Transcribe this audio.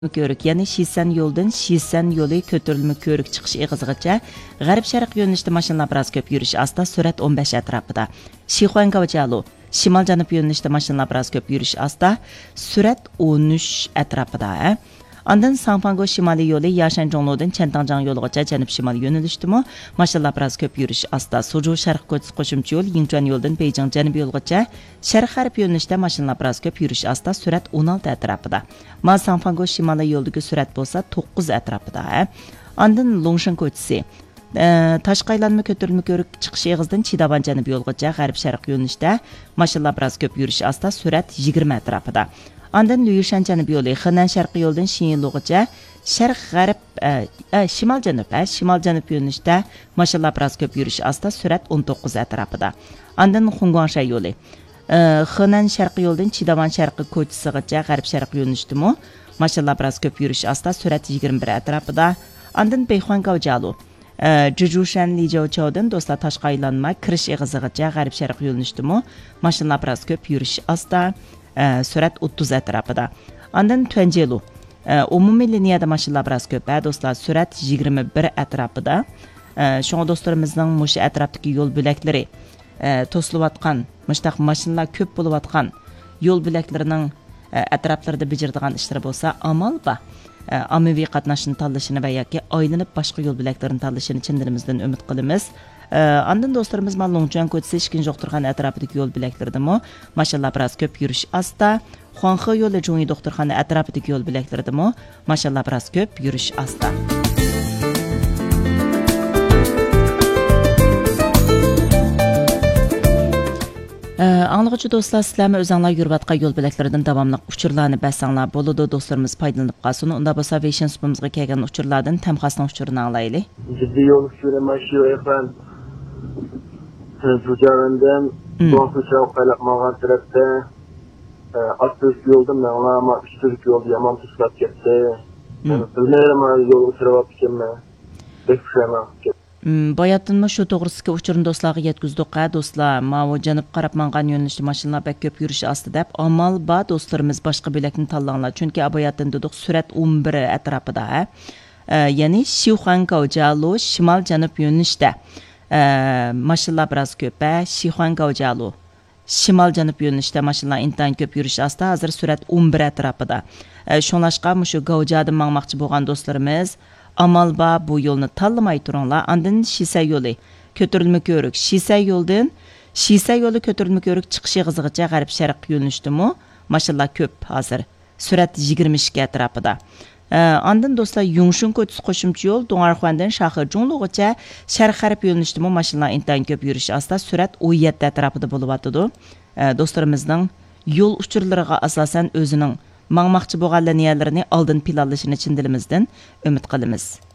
Körük, yani Şisan yoldan Şisan yolu kötürülme körük çıkış eğizgıca Garip Şarkı yönlüşte maşınlar biraz köp yürüyüş asta sürat 15 etrafıda. Şihuangavcalu, Şimal Canıp yönlüşte maşınlar biraz köp yürüyüş asta sürat 13 etrafıda. Andan Sanfango Şimali yolu Yaşanjonlu'dan Çentangcan yolugacha Janub Şimali yöneliştimi. Maşallah biraz köp yürüyüş asta Suju Şarkı koçusu qo'shimcha yo'l Yingchuan yo'ldan Beijing Janubiy yo'lgacha Sharq g'arb yo'nalishda maşallah biraz köp yürüyüş asta sürat 16 etrafida. Ma Sanfango Şimali yo'ldagi sürat bo'lsa 9 etrafida. Andan Longshan ko'chasi Taşqaylanma kötürülme körük çıkış eğizden Çidavan Janubiy yo'lgacha g'arb sharq yo'nalishda maşallah biraz köp yürüyüş asta sürat 20 etrafida. Andan Lüyüşan Janubiy yo'li Henan sharqi yo'ldan Xinyilugacha sharq g'arb shimal janub yo'nalishda maşallah biraz köp yürüyüş asta sürat 19 etrafida. Andan Xunguangsha yo'li Henan sharqi yo'ldan Çidavan sharqi ko'chasigacha g'arb sharq yo'nalishdimi maşallah biraz köp yürüyüş asta sürat 21 etrafida. Andan Beyhuangavcalu Jujushan Lijiaochoudan do'stlar Taşqaylanma kirish eğizigacha g'arb sharq yo'nalishdimi maşallah biraz köp yürüyüş asta sürat 30 etrafida. Andan Tuanjelu umumiy liniyada maşallah biraz köp do'stlar sürat 21 etrafida. Şoňa do'stlarimizning mush atrofdagi yo'l bo'laklari to'silayotgan, mushtaq mashinalar ko'p bo'layotgan yo'l bo'laklarining atroflarida bijirdigan ishlar bo'lsa, amal ba ommaviy qatnashni tanlashini va yoki aylanib boshqa yo'l bo'laklarini tanlashini chindirimizdan umid qilamiz. Andan do'stlarimiz Longchuan ko'chasi ishkin jo'qtirgan atrofidagi yo'l bo'laklaridami maşallah biraz köp yürüyüş asta. Xuanhe yo'li Jungi doktorxona atrofidagi yo'l bo'laklaridami maşallah biraz köp yürüyüş asta. Anlıqçı dostlar, sizlərmə özənlər yürüvatqa yol biləklərindən davamlıq uçurlarını bəsənlər boludu. Dostlarımız paydalanıb qalsın. Onda bolsa Vision Supumuzga kelgan uçurlardan təmxasının uçurunu anlayılı. Ciddi yol uçuru maşıyor efendim. Tucarından Doğuşuşa qalaqmağan tərəfdə Aktürk yolda mənə ama Üstürk yolda yaman tüskat getdi. Bilməyirəm yol uçuru vapikəmə. Bekşəmə getdi. Bayatınma şu to'g'risidagi uçurun do'stlarga yetkazdik. Do'stlar, ma'vo janub qarab mangan yo'nalishda mashinalar bek ko'p yurishi osti deb amal ba do'stlarimiz boshqa belakni tanlanglar. Chunki abayatdan dedik surat 11 atrofida. Ya'ni Shihuangavcalu shimal janub yo'nalishda mashinalar biroz ko'p. Shihuangavcalu shimal janub yo'nalishda mashinalar intayin ko'p yurishi osti. Hozir surat 11 atrofida. Shunlashqa mushu Gavjadan mangmoqchi bo'lgan do'stlarimiz amal ba bu yo'lni tanlamay turinglar. Andan Şisa yo'li ko'tarilma ko'rik. Şisa yo'li ko'tarilma ko'rik chiqish eg'izigacha g'arb sharq yo'nalishdimi maşallah ko'p hozir. Surat 22 atrofida. Andan do'stlar Yongshun ko'chasi qo'shimcha yo'l Dongarxuandan Shahirjonlugacha sharq g'arb yo'nalishdimi maşallah intayin ko'p yurish asta surat 17 atrofida bo'lyapti. Do'stlarimizning yo'l uchurlariga asosan o'zining mangmoqchi bo'lgan liniyalarini oldin planlashini chin dilimizdan umid qilamiz.